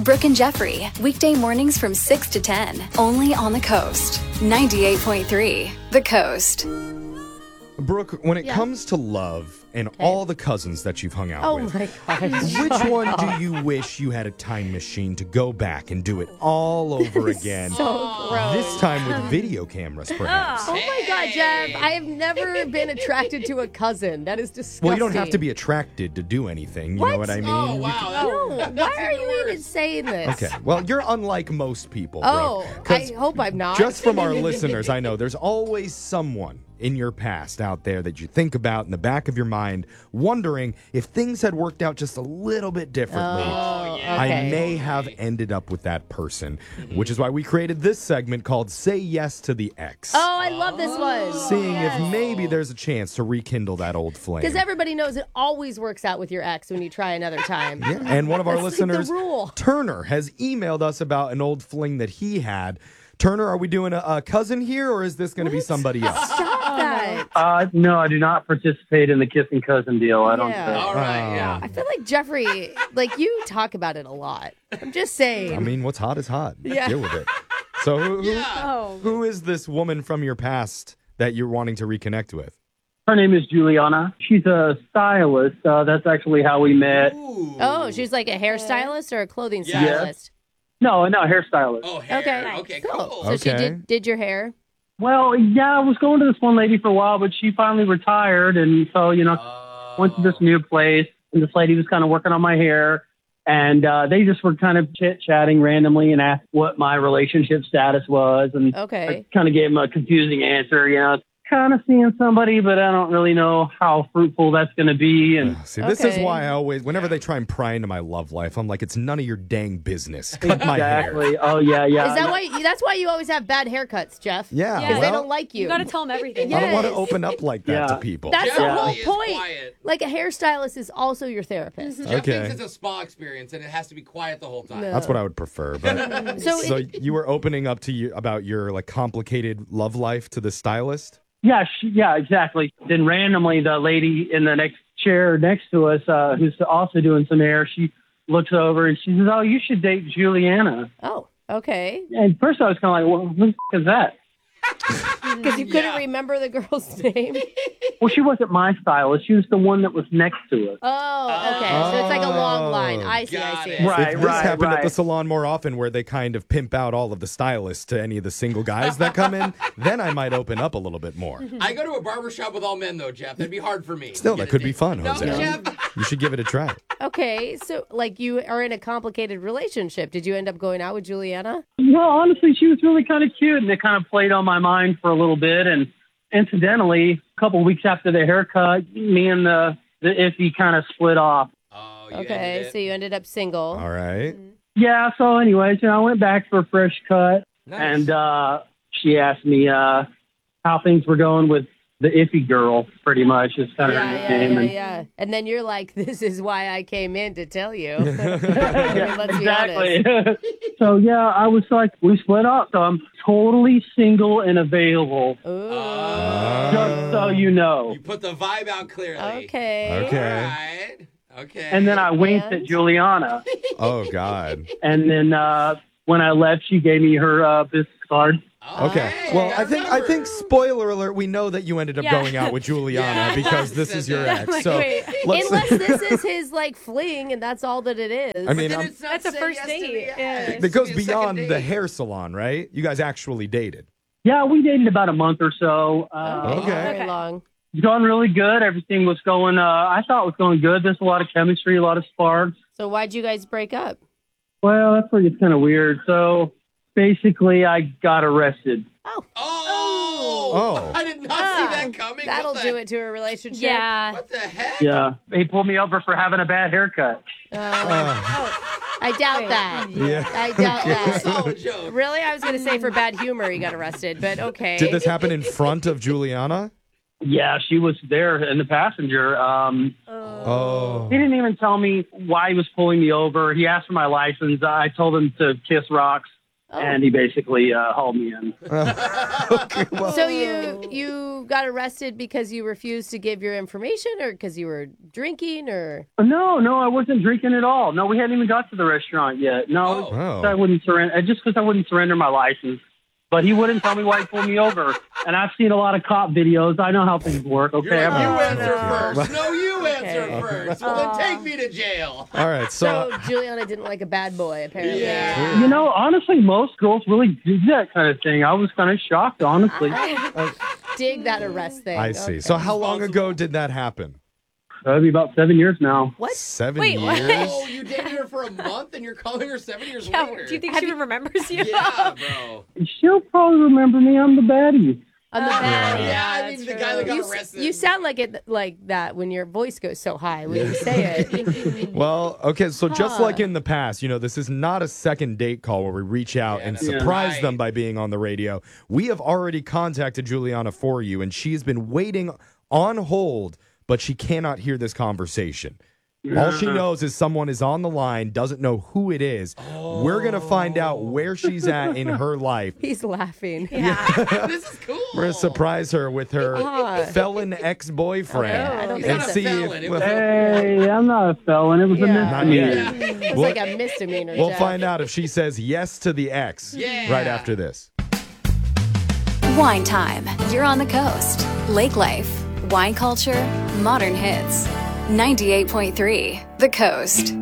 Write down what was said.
Brooke and Jeffrey, weekday mornings from 6 to 10, only on the Coast. 98.3, The Coast. Brooke, when it comes to love and all the cousins that you've hung out with, which one do you wish you had a time machine to go back and do it all over again? So gross. This time with video cameras, perhaps. Oh my God, Jeff. I have never been attracted to a cousin. That is disgusting. Well, you don't have to be attracted to do anything. You know what I mean? Oh, wow. No, why are you even saying this? Okay, well, you're unlike most people, Brooke. Oh, I hope I'm not. Just from our listeners, I know there's always someone in your past out there that you think about in the back of your mind, wondering if things had worked out just a little bit differently. Oh, okay. I may have ended up with that person, which is why we created this segment called Say Yes to the Ex. Oh, I love this one. Seeing if maybe there's a chance to rekindle that old flame. Because everybody knows it always works out with your ex when you try another time. Yeah, and one of our That's like the listeners, rule. Turner, has emailed us about an old fling that he had. Turner, are we doing a cousin here, or is this going to be somebody else? Stop that. No, I do not participate in the kissing cousin deal. I don't Yeah. think. All right, yeah. I feel like Jeffrey, you talk about it a lot. I'm just saying. I mean, what's hot is hot. Yeah. Deal with it. So Oh. who is this woman from your past that you're wanting to reconnect with? Her name is Juliana. She's a stylist. That's actually how we met. Ooh. Oh, she's like a hairstylist or a clothing Yeah. stylist? No, hairstylist. Oh, hair. Okay. Okay, Cool. cool. So she Okay. did your hair? Well, yeah, I was going to this one lady for a while, but she finally retired, and so went to this new place, and this lady was kind of working on my hair, and they just were kind of chit-chatting randomly and asked what my relationship status was, and Okay. I kind of gave them a confusing answer, kind of seeing somebody, but I don't really know how fruitful that's going to be, and See, this is Okay. why I always, whenever they try and pry into my love life, I'm like, it's none of your dang business. Cut my hair. exactly. Oh, yeah. Is that why? That's why you always have bad haircuts, Jeff. Yeah, Because they well, don't like you. You got to tell them everything. I don't want to Yes. open up like that to Yeah. people. That's Jeff the really whole is point. quiet. Like a hairstylist is also your therapist. Jeff Okay. thinks it's a spa experience, and it has to be quiet the whole time. No. That's what I would prefer. But So, you were opening up to you about your complicated love life to the stylist? Yeah, exactly. Then randomly, the lady in the next chair next to us, who's also doing some hair, she looks over and she says, "Oh, you should date Juliana." oh, okay. And first I was kind of like, "Well, who the f- is that?" Because you couldn't remember the girl's name. Well, she wasn't my stylist. She was the one that was next to us. Oh, okay. So it's like a long line. I see. Got I see. it. Right. If this happened at the salon more often where they kind of pimp out all of the stylists to any of the single guys that come in, then I might open up a little bit more. I go to a barber shop with all men, though, Jeff. That'd be hard for me. Still, that could be fun, No, Jose. Jeff. You should give it a try. Okay, so you are in a complicated relationship. Did you end up going out with Juliana? Well, honestly, she was really kind of cute, and it kind of played on my mind for a little bit. And incidentally, a couple of weeks after the haircut, me and the iffy kind of split off. Oh, you Okay, ended it. so you ended up single. All right. Yeah, so anyways, I went back for a fresh cut, Nice. and she asked me how things were going with the iffy girl, pretty much. Is kind of her nickname. Yeah. And then you're like, this is why I came in to tell you. I mean, let's be honest. Exactly. So, yeah, I was like, we split up, so I'm totally single and available, Ooh. just so you know. You put the vibe out clearly. Okay. Okay. All right. Okay. And then I winked And? at Juliana, Oh, God. and then when I left, she gave me her business card. Oh, Okay. hey, Well, I think remember. spoiler alert, we know that you ended up Yeah. going out with Juliana Yeah. because this is your ex. Like, So wait. let's Unless this is his fling and that's all that it is. I mean, Then I'm- it's not That's a say first yes to date. the Yeah. ex. it goes It's a second beyond the date. hair salon, right? You guys actually dated. Yeah, we dated about a month or so. Oh, Okay. not very long. It's going really good. Everything was going, I thought was going good. There's a lot of chemistry, a lot of sparks. So why'd you guys break up? Well, that's where it gets kind of weird. So basically, I got arrested. Oh, I did not see that coming. That'll What the- do it to a relationship. Yeah. What the heck? Yeah. They pulled me over for having a bad haircut. I doubt that. Yeah. I doubt that. Solid joke. Really? I was going to say for bad humor he got arrested, but okay. Did this happen in front of Juliana? Yeah, she was there in the passenger. Oh. He didn't even tell me why he was pulling me over. He asked for my license. I told him to kiss rocks. and he basically hauled me in. Okay, well, So you got arrested because you refused to give your information, or because you were drinking, or? No, I wasn't drinking at all. No, we hadn't even got to the restaurant yet. No, Oh. I wouldn't surrender. Just because I wouldn't surrender my license. But he wouldn't tell me why he pulled me over. And I've seen a lot of cop videos. I know how things work. Okay, You're like, you I'm- answer first. No, you answer first. Well, then take me to jail. all right. So So, Juliana didn't like a bad boy, apparently. Yeah. You know, honestly, most girls really do that kind of thing. I was kind of shocked, honestly. Dig that arrest thing. I see. Okay. So how long ago did that happen? That'll be about 7 years now. What? 7 Wait, what? years? Oh, you dated her for a month and you're calling her 7 years Yeah, later. do you think she even remembers you? Yeah, bro. She'll probably remember me. I'm the baddie. On the bad. Yeah, I mean, the guy that got You, arrested. you sound like it like that when your voice goes so high when you say it. Well, okay, so just like in the past, this is not a second date call where we reach out and no. surprise Right. them by being on the radio. We have already contacted Juliana for you, and she's been waiting on hold, but she cannot hear this conversation. All she knows is someone is on the line, doesn't know who it is. We're going to find out where she's at in her life. He's laughing. This is cool. We're going to surprise her with her felon ex-boyfriend. I don't He's think not a see felon. if... It was Hey, I'm not a felon. It was a Not misdemeanor. yet. It's We'll- like a misdemeanor. We'll Jeff. find out if she says yes to the ex Yeah. right after this. Wine Time. You're on the coast. Lake life, wine culture, modern hits. 98.3 The Coast.